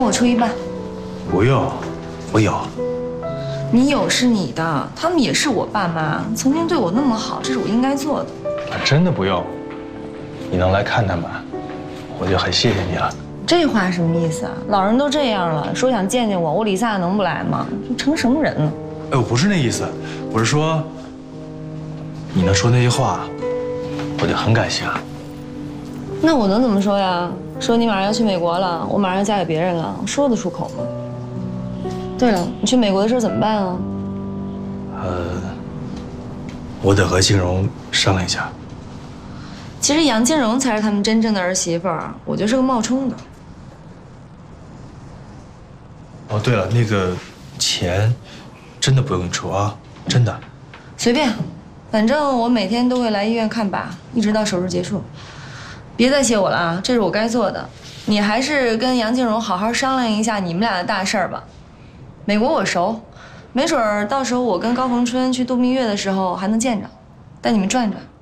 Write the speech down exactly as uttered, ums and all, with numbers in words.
我出一半。 不用，我有。 你有是你的，他们也是我爸妈，曾经对我那么好，这是我应该做的。 真的不用，你能来看他们，我就很谢谢你了。 这话什么意思啊？老人都这样了，说想见见我，我李萨能不来吗？成什么人了？ 哎，我不是那意思，我是说，你能说那些话，我就很感谢了。 那我能怎么说呀？说你马上要去美国了，我马上要嫁给别人了，我说得出口吗？对了，你去美国的事怎么办啊？ 呃，我得和静蓉商量一下。 其实杨金荣才是他们真正的儿媳妇儿，我就是个冒充的。 哦，对了，那个钱真的不用你出啊，真的。 随便，反正我每天都会来医院看爸，一直到手术结束。别再谢我了啊，这是我该做的。你还是跟杨金荣好好商量一下你们俩的大事儿吧。美国我熟，没准儿到时候我跟高逢春去度蜜月的时候还能见着，带你们转转。